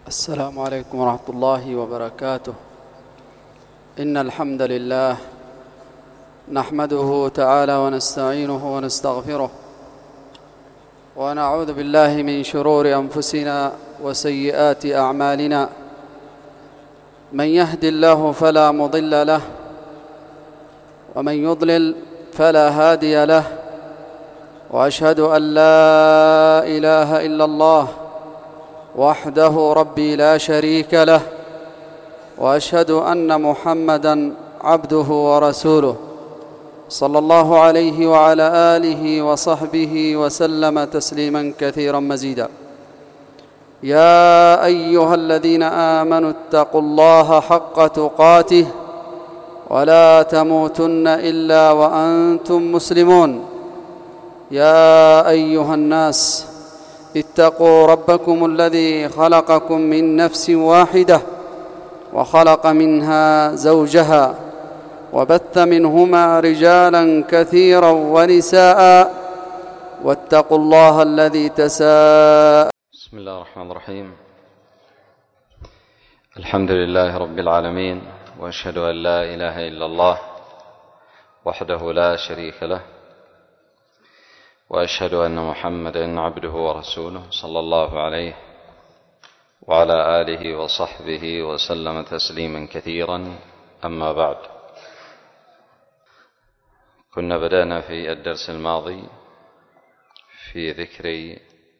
السلام عليكم ورحمة الله وبركاته. إن الحمد لله نحمده تعالى ونستعينه ونستغفره ونعوذ بالله من شرور أنفسنا وسيئات أعمالنا. من يهد الله فلا مضل له ومن يضلل فلا هادي له، وأشهد أن لا إله إلا الله وحده ربي لا شريك له، وأشهد أن محمدًا عبده ورسوله صلى الله عليه وعلى آله وصحبه وسلم تسليمًا كثيرًا مزيدًا. يا أيها الذين آمنوا اتقوا الله حق تقاته ولا تموتن إلا وأنتم مسلمون. يا أيها الناس اتقوا ربكم الذي خلقكم من نفس واحدة وخلق منها زوجها وبث منهما رجالا كثيرا ونساء، واتقوا الله الذي تساءلون. بسم الله الرحمن الرحيم. الحمد لله رب العالمين، وأشهد أن لا إله إلا الله وحده لا شريك له، وأشهد أن محمدًا عبده ورسوله صلى الله عليه وعلى آله وصحبه وسلم تسليمًا كثيرًا. أما بعد، كنا بدأنا في الدرس الماضي في ذكر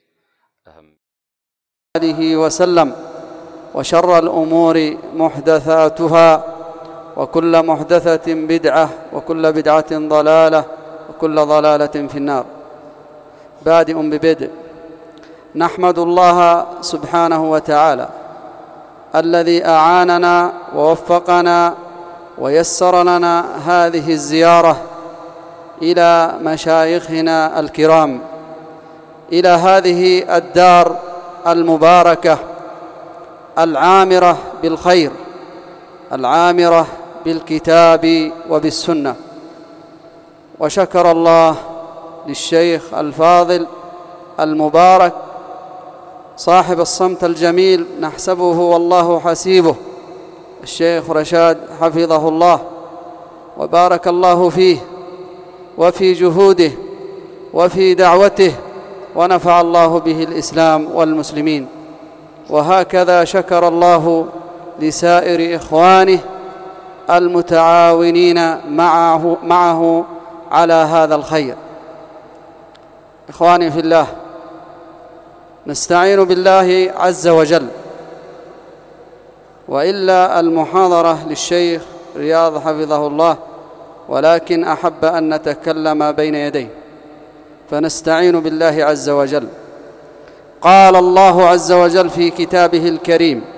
عليه وسلم وشر الأمور محدثاتها وكل محدثة بدعة وكل بدعة ضلالة وكل ضلالة في النار. بادئ ببدء، نحمد الله سبحانه وتعالى الذي أعاننا ووفقنا ويسر لنا هذه الزيارة إلى مشايخنا الكرام، إلى هذه الدار المباركة العامرة بالخير، العامرة بالكتاب وبالسنة. وشكر الله للشيخ الفاضل المبارك صاحب الصمت الجميل، نحسبه والله حسيبه، الشيخ رشاد حفظه الله وبارك الله فيه وفي جهوده وفي دعوته، ونفع الله به الإسلام والمسلمين. وهكذا شكر الله لسائر إخوانه المتعاونين معه على هذا الخير. إخواني في الله، نستعين بالله عز وجل، وإلا المحاضرة للشيخ رياض حفظه الله، ولكن أحب أن نتكلم بين يديه، فنستعين بالله عز وجل. قال الله عز وجل في كتابه الكريم: